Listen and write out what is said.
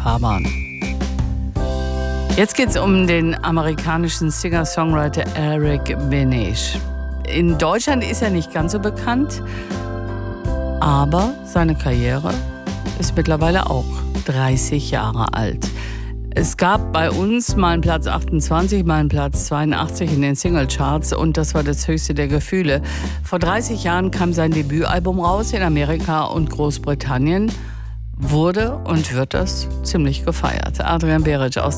Fahrbahn. Jetzt geht es um den amerikanischen Singer-Songwriter Eric Benesch. In Deutschland ist er nicht ganz so bekannt, aber seine Karriere ist mittlerweile auch 30 Jahre alt. Es gab bei uns mal einen Platz 28, mal einen Platz 82 in den Singlecharts und das war das höchste der Gefühle. Vor 30 Jahren kam sein Debütalbum raus in Amerika und Großbritannien, wurde und wird das ziemlich gefeiert. Adrian Beric aus